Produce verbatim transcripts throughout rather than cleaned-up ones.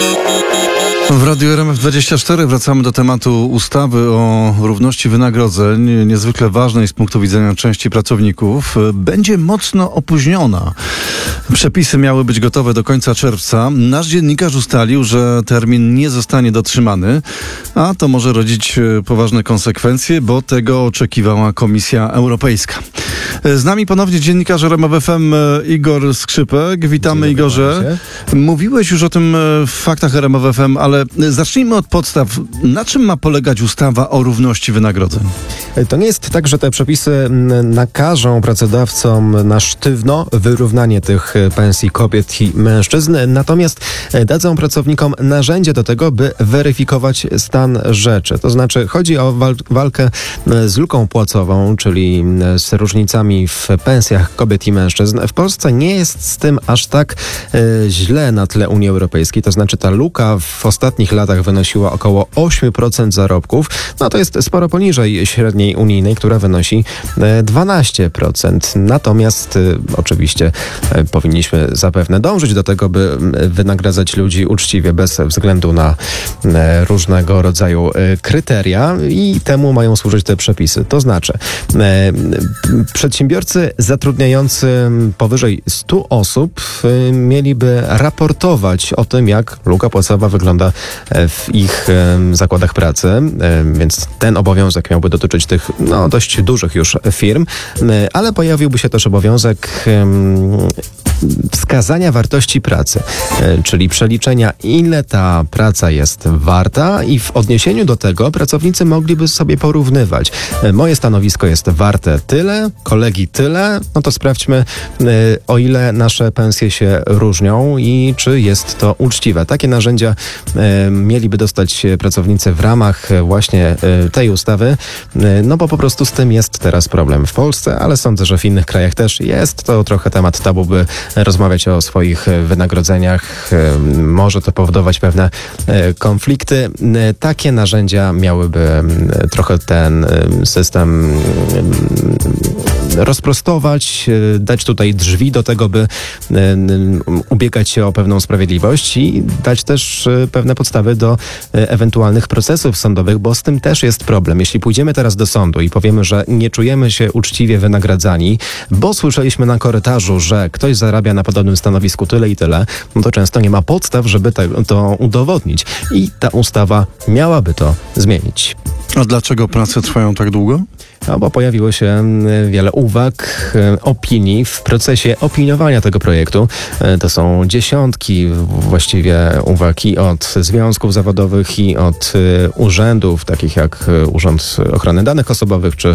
W Radiu R M F dwadzieścia cztery wracamy do tematu ustawy o równości wynagrodzeń, niezwykle ważnej z punktu widzenia części pracowników. Będzie mocno opóźniona. Przepisy miały być gotowe do końca czerwca. Nasz dziennikarz ustalił, że termin nie zostanie dotrzymany, a to może rodzić poważne konsekwencje, bo tego oczekiwała Komisja Europejska. Z nami ponownie dziennikarz R M F F M Igor Skrzypek. Witamy, Igorze. Mówiłeś już o tym w faktach R M F F M, ale zacznijmy od podstaw. Na czym ma polegać ustawa o równości wynagrodzeń? To nie jest tak, że te przepisy nakażą pracodawcom na sztywno wyrównanie tych pensji kobiet i mężczyzn, natomiast dadzą pracownikom narzędzie do tego, by weryfikować stan rzeczy. To znaczy chodzi o wal- walkę z luką płacową, czyli z różnicami w pensjach kobiet i mężczyzn. W Polsce nie jest z tym aż tak e, źle na tle Unii Europejskiej. To znaczy ta luka w ostatnich latach wynosiła około osiem procent zarobków. No to jest sporo poniżej średniej unijnej, która wynosi e, dwanaście procent. Natomiast e, oczywiście e, powinniśmy zapewne dążyć do tego, by wynagradzać ludzi uczciwie, bez względu na e, różnego rodzaju e, kryteria i temu mają służyć te przepisy. To znaczy e, przedsiębiorcy zatrudniający powyżej stu osób y, mieliby raportować o tym, jak luka płacowa wygląda w ich y, zakładach pracy, y, więc ten obowiązek miałby dotyczyć tych no, dość dużych już firm, y, ale pojawiłby się też obowiązek y, wskazania wartości pracy, czyli przeliczenia, ile ta praca jest warta i w odniesieniu do tego pracownicy mogliby sobie porównywać. Moje stanowisko jest warte tyle, kolegi tyle, no to sprawdźmy, o ile nasze pensje się różnią i czy jest to uczciwe. Takie narzędzia mieliby dostać pracownicy w ramach właśnie tej ustawy, no bo po prostu z tym jest teraz problem w Polsce, ale sądzę, że w innych krajach też jest to trochę temat tabu, by rozmawiać o swoich wynagrodzeniach. Może to powodować pewne konflikty. Takie narzędzia miałyby trochę ten system rozprostować, dać tutaj drzwi do tego, by ubiegać się o pewną sprawiedliwość i dać też pewne podstawy do ewentualnych procesów sądowych, bo z tym też jest problem. Jeśli pójdziemy teraz do sądu i powiemy, że nie czujemy się uczciwie wynagradzani, bo słyszeliśmy na korytarzu, że ktoś zarabia na podobnym stanowisku tyle i tyle, no to często nie ma podstaw, żeby te, to udowodnić. I ta ustawa miałaby to zmienić. A dlaczego prace trwają tak długo? No, bo pojawiło się wiele uwag, opinii w procesie opiniowania tego projektu. To są dziesiątki właściwie uwag i od związków zawodowych, i od urzędów, takich jak Urząd Ochrony Danych Osobowych, czy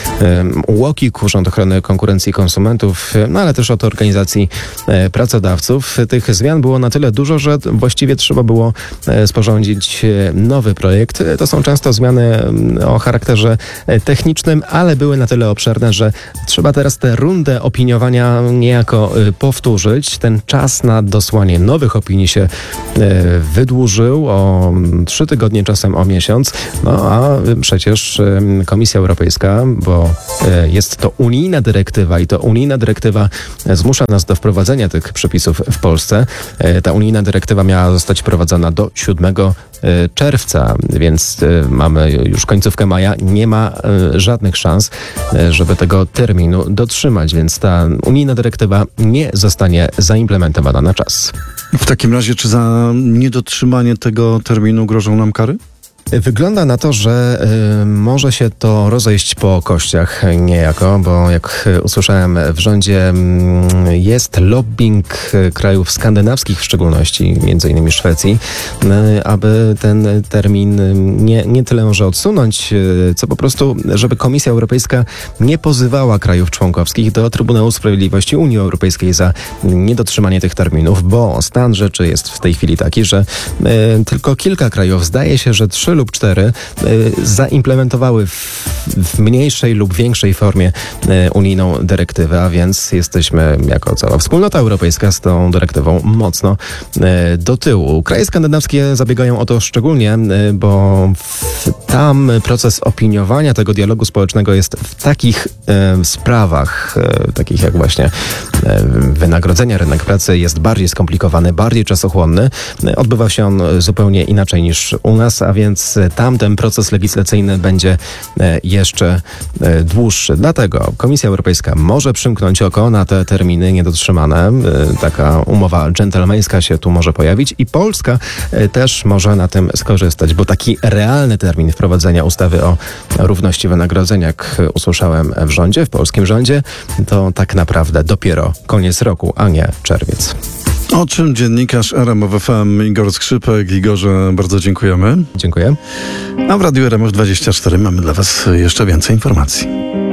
UOKiK, Urząd Ochrony Konkurencji i Konsumentów, no ale też od organizacji pracodawców. Tych zmian było na tyle dużo, że właściwie trzeba było sporządzić nowy projekt. To są często zmiany o charakterze technicznym, ale były na tyle obszerne, że trzeba teraz tę rundę opiniowania niejako y, powtórzyć. Ten czas na dosłanie nowych opinii się y, wydłużył o trzy tygodnie, czasem o miesiąc. No a przecież y, Komisja Europejska, bo y, jest to unijna dyrektywa i to unijna dyrektywa zmusza nas do wprowadzenia tych przepisów w Polsce. Y, ta unijna dyrektywa miała zostać wprowadzona do siódmego czerwca, więc y, mamy już końcówkę maja. Nie ma y, żadnych szans, żeby tego terminu dotrzymać, więc ta unijna dyrektywa nie zostanie zaimplementowana na czas. W takim razie, czy za niedotrzymanie tego terminu grożą nam kary? Wygląda na to, że y, może się to rozejść po kościach niejako, bo jak usłyszałem w rządzie y, jest lobbying krajów skandynawskich w szczególności, między innymi Szwecji, y, aby ten termin nie, nie tyle może odsunąć, y, co po prostu, żeby Komisja Europejska nie pozywała krajów członkowskich do Trybunału Sprawiedliwości Unii Europejskiej za niedotrzymanie tych terminów, bo stan rzeczy jest w tej chwili taki, że y, tylko kilka krajów, zdaje się, że trzy lub cztery y, zaimplementowały w, w mniejszej lub większej formie y, unijną dyrektywę, a więc jesteśmy jako cała wspólnota europejska z tą dyrektywą mocno y, do tyłu. Kraje skandynawskie zabiegają o to szczególnie, y, bo w, tam proces opiniowania tego dialogu społecznego jest w takich y, sprawach, y, takich jak właśnie y, wynagrodzenia, rynek pracy jest bardziej skomplikowany, bardziej czasochłonny. Y, odbywa się on zupełnie inaczej niż u nas, a więc tam ten proces legislacyjny będzie y, jeszcze y, dłuższy. Dlatego Komisja Europejska może przymknąć oko na te terminy niedotrzymane. Y, taka umowa dżentelmeńska się tu może pojawić i Polska y, też może na tym skorzystać, bo taki realny termin wprowadzenia ustawy o równości wynagrodzeń, jak usłyszałem w rządzie, w polskim rządzie, to tak naprawdę dopiero koniec roku, a nie czerwiec. O czym dziennikarz R M F F M Igor Skrzypek. Igorze, bardzo dziękujemy. Dziękuję. A w Radiu R M F dwadzieścia cztery mamy dla Was jeszcze więcej informacji.